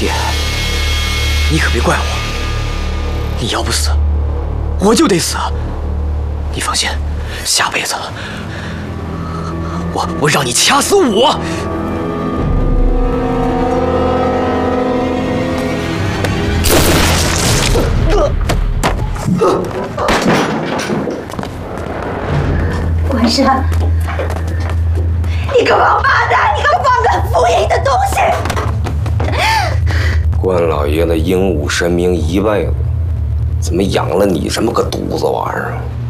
爹，你可别怪我，你要不死，我就得死。你放心，下辈子我让你掐死我。 关山，你个王八蛋！你个忘恩负义的东西！ 关老爷子英武神明一辈子，怎么养了你这么个犊子玩意儿？